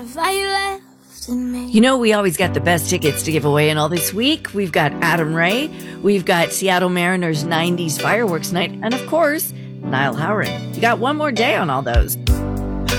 You know, we always got the best tickets to give away, and all this week we've got Adam Ray, we've got Seattle Mariners 90s fireworks night, and of course, Niall Horan. You got one more day on all those.